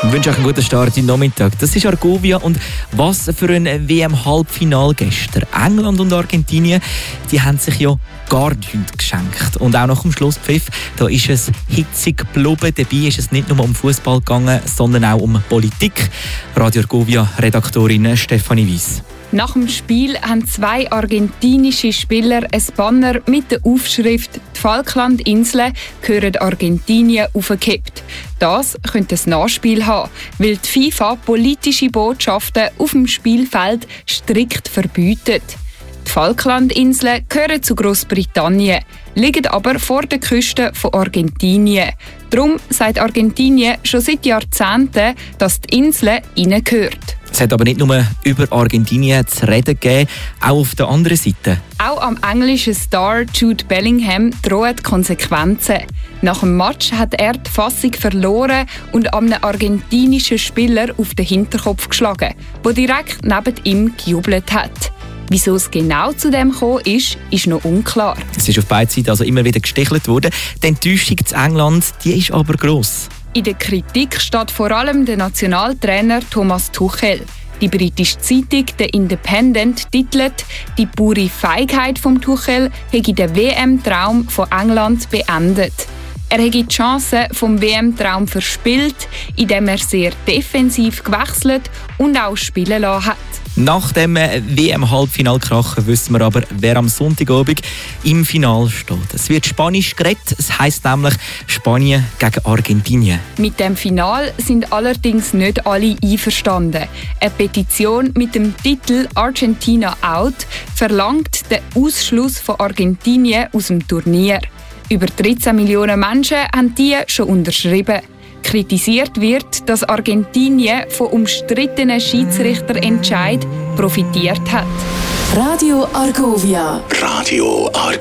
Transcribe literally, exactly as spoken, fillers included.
Ich wünsche euch einen guten Start in den Nachmittag. Das ist Argovia und was für ein W M-Halbfinal gestern. England und Argentinien, die haben sich ja gar nichts geschenkt. Und auch nach dem Schlusspfiff, da ist es hitzig geblieben. Dabei ist es nicht nur um Fußball gegangen, sondern auch um Politik. Radio Argovia-Redaktorin Stefanie Weiss. Nach dem Spiel haben zwei argentinische Spieler ein Banner mit der Aufschrift «Die Falklandinseln gehören Argentinien» aufgekippt. Das könnte ein Nachspiel haben, weil die FIFA politische Botschaften auf dem Spielfeld strikt verbietet. Die Falklandinseln gehören zu Großbritannien, liegen aber vor der Küste von Argentinien. Darum sagt Argentinien schon seit Jahrzehnten, dass die Insel ihnen gehört. Es hat aber nicht nur über Argentinien zu reden gegeben, auch auf der anderen Seite. Auch am englischen Star Jude Bellingham drohen Konsequenzen. Nach dem Match hat er die Fassung verloren und einem argentinischen Spieler auf den Hinterkopf geschlagen, der direkt neben ihm gejubelt hat. Wieso es genau zu dem gekommen ist, ist noch unklar. Es ist auf beiden Seiten also immer wieder gestichelt worden. Die Enttäuschung zu England, die ist aber gross. In der Kritik steht vor allem der Nationaltrainer Thomas Tuchel. Die britische Zeitung The Independent titelt, die pure Feigheit von Tuchel hätte den W M-Traum von England beendet. Er hätte die Chance vom W M-Traum verspielt, indem er sehr defensiv gewechselt und auch spielen lassen hat. Nach dem W M-Halbfinalkrachen wissen wir aber, wer am Sonntagabend im Finale steht. Es wird Spanisch geredet, es heisst nämlich Spanien gegen Argentinien. Mit dem Finale sind allerdings nicht alle einverstanden. Eine Petition mit dem Titel «Argentina out» verlangt den Ausschluss von Argentinien aus dem Turnier. Über dreizehn Millionen Menschen haben die schon unterschrieben. Kritisiert wird, dass Argentinien von umstrittenen Schiedsrichterentscheid profitiert hat. Radio Argovia. Radio Argovia.